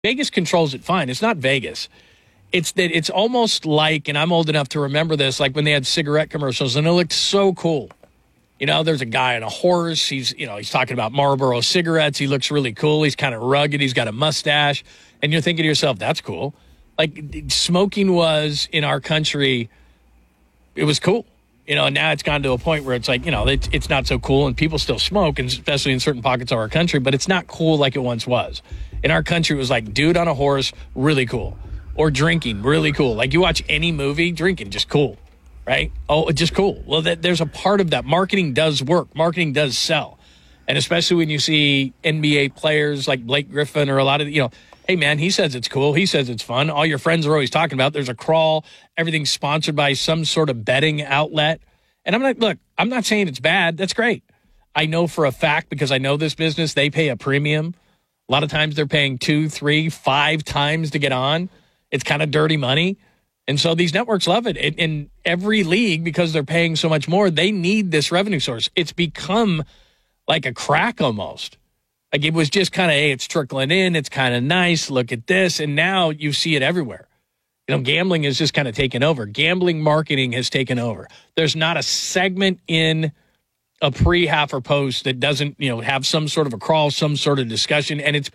Vegas controls it fine. It's not Vegas. It's that it's almost like, and I'm old enough to remember this, like when they had cigarette commercials, and it looked so cool. There's a guy on a horse. He's talking about Marlboro cigarettes. He looks really cool. He's kind of rugged. He's got a mustache. And you're thinking to yourself, that's cool. Like, smoking was, in our country, it was cool. And now it's gone to a point where it's like, it's not so cool, and people still smoke, and especially in certain pockets of our country, but it's not cool like it once was. In our country, it was like dude on a horse, really cool. Or drinking, really cool. Like, you watch any movie, drinking, just cool. Right? Oh, it's just cool. Well, there's a part of that. Marketing does work. Marketing does sell. And especially when you see NBA players like Blake Griffin or a lot of, hey, man, he says it's cool. He says it's fun. All your friends are always talking about. There's a crawl. Everything's sponsored by some sort of betting outlet. And I'm not saying it's bad. That's great. I know for a fact, because I know this business, they pay a premium. A lot of times they're paying 2, 3, 5 times to get on. It's kind of dirty money. And so these networks love it. In every league, because they're paying so much more, they need this revenue source. It's become like a crack almost. Like, it was just kind of, hey, it's trickling in. It's kind of nice. Look at this. And now you see it everywhere. Gambling is just kind of taken over. Gambling marketing has taken over. There's not a segment in a pre-half or post that doesn't, have some sort of a crawl, some sort of discussion. And it's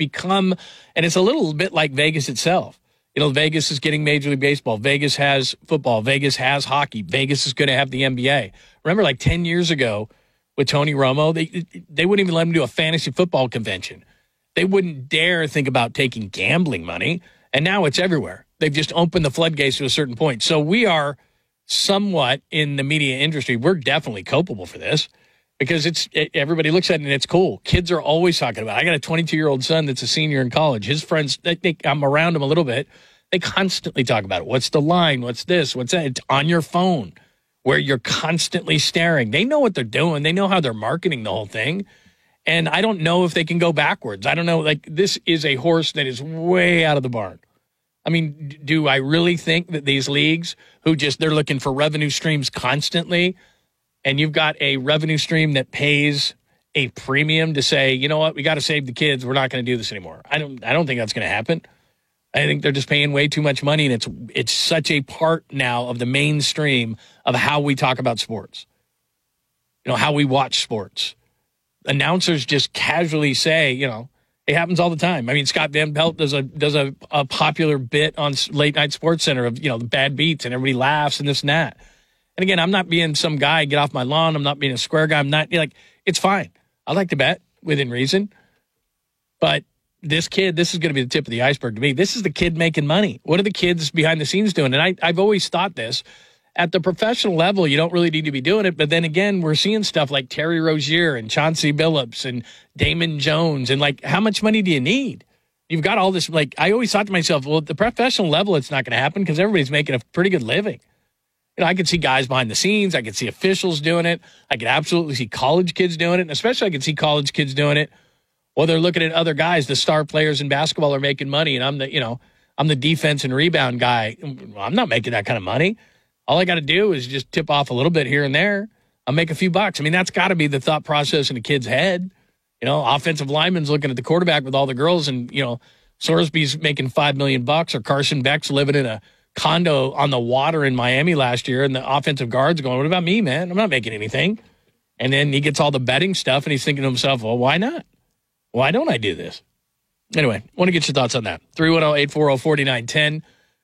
a little bit like Vegas itself. Vegas is getting Major League Baseball. Vegas has football. Vegas has hockey. Vegas is going to have the NBA. Remember, like 10 years ago with Tony Romo, they wouldn't even let him do a fantasy football convention. They wouldn't dare think about taking gambling money, and now it's everywhere. They've just opened the floodgates to a certain point. So we are somewhat, in the media industry, we're definitely culpable for this, because everybody looks at it and it's cool. Kids are always talking about it. I got a 22-year-old son that's a senior in college. His friends, I'm around him a little bit. They constantly talk about it. What's the line? What's this? What's that? It's on your phone where you're constantly staring. They know what they're doing. They know how they're marketing the whole thing. And I don't know if they can go backwards. I don't know. Like, this is a horse that is way out of the barn. I mean, do I really think that these leagues they're looking for revenue streams constantly, and you've got a revenue stream that pays a premium to say, you know what, we got to save the kids. We're not going to do this anymore. I don't think that's going to happen. I think they're just paying way too much money, and it's such a part now of the mainstream of how we talk about sports. How we watch sports. Announcers just casually say, it happens all the time. I mean, Scott Van Pelt does a popular bit on Late Night Sports Center of, the bad beats, and everybody laughs and this and that. And again, I'm not being some guy, get off my lawn. I'm not being a square guy. I'm not, it's fine. I like to bet within reason. But this is going to be the tip of the iceberg to me. This is the kid making money. What are the kids behind the scenes doing? And I've always thought this. At the professional level, you don't really need to be doing it. But then again, we're seeing stuff like Terry Rozier and Chauncey Billups and Damon Jones. And, how much money do you need? You've got all this. I always thought to myself, well, at the professional level, it's not going to happen because everybody's making a pretty good living. I could see guys behind the scenes. I could see officials doing it. I could absolutely see college kids doing it. And especially I could see college kids doing it. Well, they're looking at other guys. The star players in basketball are making money. And I'm the defense and rebound guy. I'm not making that kind of money. All I got to do is just tip off a little bit here and there. I'll make a few bucks. I mean, that's got to be the thought process in a kid's head. Offensive lineman's looking at the quarterback with all the girls, and, Sorsby's making $5 million, or Carson Beck's living in a condo on the water in Miami last year, and the offensive guard's going, what about me, man? I'm not making anything. And then he gets all the betting stuff, and he's thinking to himself, well, why not? Why don't I do this? Anyway, want to get your thoughts on that. 310-840-4910.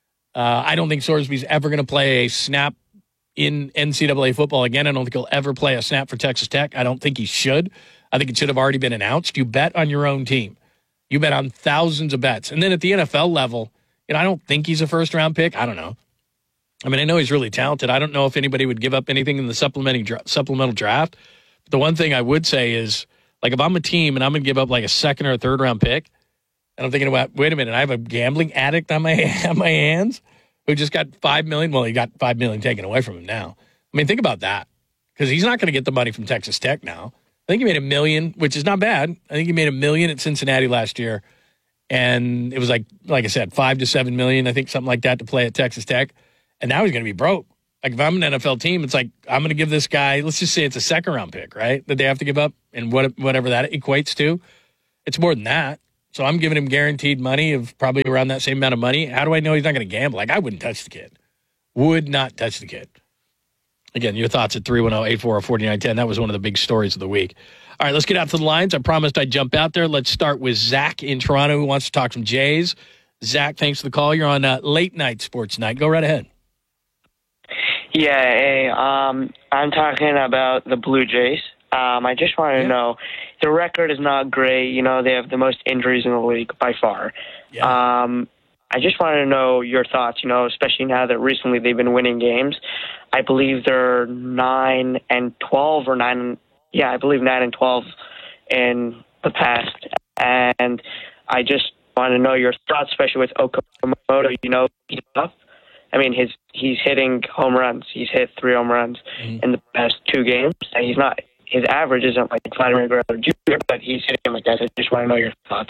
I don't think Sorsby's ever going to play a snap in NCAA football again. I don't think he'll ever play a snap for Texas Tech. I don't think he should. I think it should have already been announced. You bet on your own team. You bet on thousands of bets. And then at the NFL level, I don't think he's a first-round pick. I don't know. I mean, I know he's really talented. I don't know if anybody would give up anything in the supplemental draft. But the one thing I would say is, if I'm a team and I'm going to give up a second or a third-round pick, and I'm thinking about, wait a minute, I have a gambling addict on my hands who just got $5 million. Well, he got $5 million taken away from him now. I mean, think about that, because he's not going to get the money from Texas Tech now. I think he made $1 million, which is not bad. I think he made $1 million at Cincinnati last year, and it was like I said, $5 to $7 million, I think, something like that, to play at Texas Tech. And now he's going to be broke. If I'm an NFL team, it's I'm going to give this guy, let's just say it's a second-round pick, right, that they have to give up, and whatever that equates to. It's more than that. So I'm giving him guaranteed money of probably around that same amount of money. How do I know he's not going to gamble? Like, I wouldn't touch the kid. Would not touch the kid. Again, your thoughts at 310-840-4910. That was one of the big stories of the week. All right, let's get out to the lines. I promised I'd jump out there. Let's start with Zach in Toronto who wants to talk some Jays. Zach, thanks for the call. You're on Late Night Sports Night. Go right ahead. Yeah, hey, I'm talking about the Blue Jays. I just want to know, the record is not great. You know, they have the most injuries in the league by far. Yeah. I just want to know your thoughts, you know, especially now that recently they've been winning games. I believe they're 9-12 or 9, yeah, I believe 9-12 in the past. And I just want to know your thoughts, especially with Okamoto. You know, he's tough. I mean, he's hitting home runs. He's hit 3 home runs in the past 2 games. And he's not, his average isn't like Vladimir Guerrero Jr., but he's hitting like that. I just want to know your thoughts.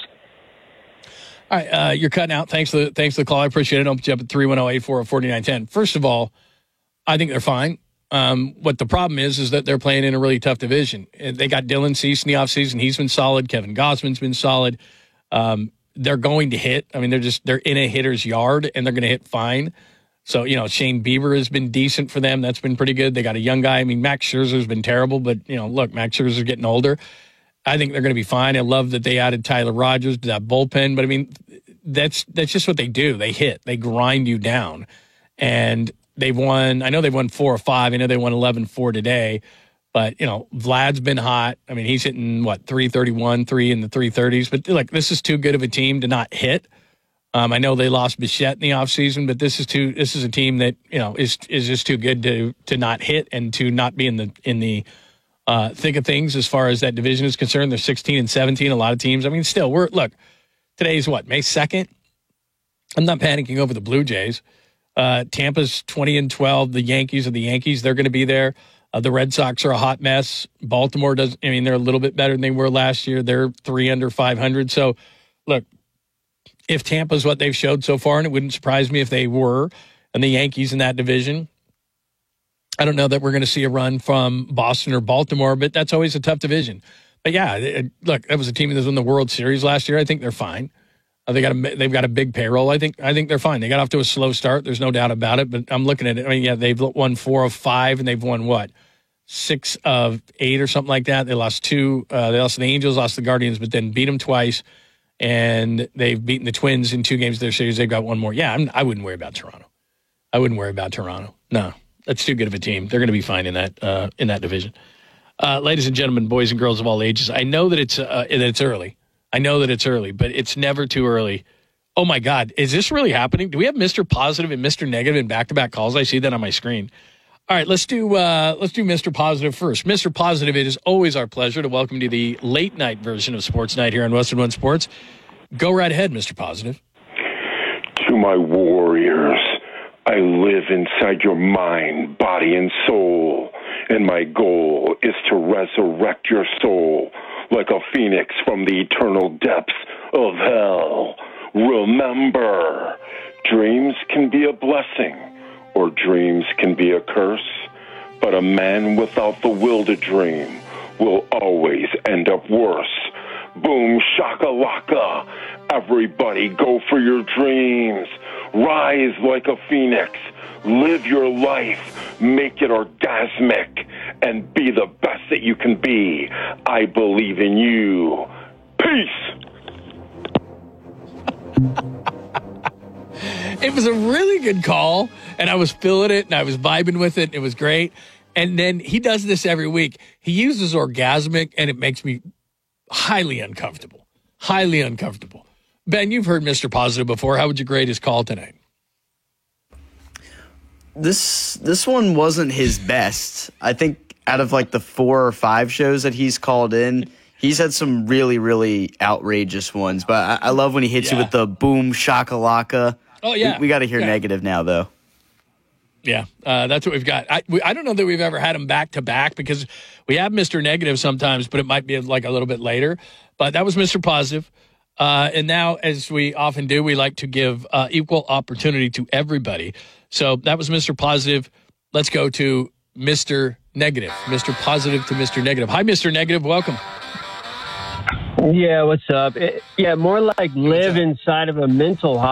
All right, you're cutting out. Thanks for the call. I appreciate it. I'll put you up at 310-840-4910. First of all, I think they're fine. What the problem is that they're playing in a really tough division. They got Dylan Cease in the offseason. He's been solid. Kevin Gausman's been solid. They're going to hit. I mean, they're in a hitter's yard, and they're going to hit fine. So, you know, Shane Bieber has been decent for them. That's been pretty good. They got a young guy. I mean, Max Scherzer's been terrible, but, you know, look, Max Scherzer's getting older. I think they're going to be fine. I love that they added Tyler Rogers to that bullpen, but I mean, that's just what they do. They hit. They grind you down. And they've won, I know they've won 4 or 5. I know they won 11-4 today. But, you know, Vlad's been hot. I mean, he's hitting, 331, 3 in the 330s. But, like, this is too good of a team to not hit. I know they lost Bichette in the offseason, but this is a team that, you know, is just too good to not hit and to not be in the thick of things as far as that division is concerned. They're 16-17, a lot of teams. I mean, still, today's May 2nd? I'm not panicking over the Blue Jays. Tampa's 20-12. The Yankees are the Yankees. They're going to be there. The Red Sox are a hot mess. Baltimore they're a little bit better than they were last year. They're 3 under 500. So, look, if Tampa's what they've showed so far, and it wouldn't surprise me if they were, and the Yankees in that division, I don't know that we're going to see a run from Boston or Baltimore, but that's always a tough division. But yeah, look, that was a team that was in the World Series last year. I think they're fine. They've got a big payroll. I think they're fine. They got off to a slow start. There's no doubt about it. But I'm looking at it. I mean, yeah, they've won 4 of 5, and they've won 6 of 8 or something like that. They lost 2. They lost to the Angels, lost to the Guardians, but then beat them twice. And they've beaten the Twins in 2 games of their series. They've got 1 more. Yeah, I wouldn't worry about Toronto. No, that's too good of a team. They're going to be fine in that division. Ladies and gentlemen, boys and girls of all ages, I know that it's early. I know that it's early, but it's never too early. Oh my God, is this really happening? Do we have Mr. Positive and Mr. Negative in back-to-back calls? I see that on my screen. All right, let's do Mr. Positive first. Mr. Positive, it is always our pleasure to welcome you to the late night version of Sports Night here on Western One Sports. Go right ahead, Mr. Positive. To my warriors, I live inside your mind, body, and soul, and my goal is to resurrect your soul like a phoenix from the eternal depths of hell. Remember, dreams can be a blessing, or dreams can be a curse, but a man without the will to dream will always end up worse. Boom, shakalaka. Everybody go for your dreams. Rise like a phoenix. Live your life. Make it orgasmic. And be the best that you can be. I believe in you. Peace. It was a really good call, and I was feeling it, and I was vibing with it. It was great. And then he does this every week. He uses orgasmic, and it makes me highly uncomfortable. Highly uncomfortable. Ben, you've heard Mr. Positive before. How would you grade his call tonight? This one wasn't his best. I think out of like the 4 or 5 shows that he's called in, he's had some really, really outrageous ones. But I love when he hits you with the boom shakalaka. Oh, yeah. We got to hear negative now, though. Yeah, that's what we've got. I don't know that we've ever had them back-to-back because we have Mr. Negative sometimes, but it might be like a little bit later. But that was Mr. Positive. And now, as we often do, we like to give equal opportunity to everybody. So that was Mr. Positive. Let's go to Mr. Negative. Mr. Positive to Mr. Negative. Hi, Mr. Negative. Welcome. Yeah, what's up? Yeah, more like live inside of a mental